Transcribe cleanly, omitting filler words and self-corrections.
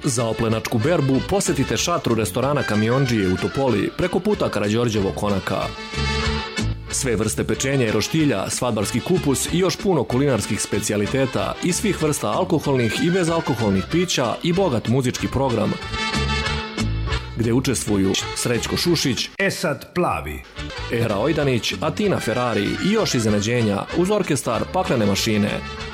Za oplenačku berbu posjetite šatru restorana Kamiondžije u Topoli preko puta Karađorđevog konaka. Sve vrste pečenja i roštilja, svadbarski kupus i još puno kulinarskih specijaliteta i svih vrsta alkoholnih i bezalkoholnih pića i bogat muzički program gdje učestvuju Srećko Šušić, Esad Plavi, Era Ojdanić, Atina Ferrari i još iznenađenja uz orkestar Paklene mašine.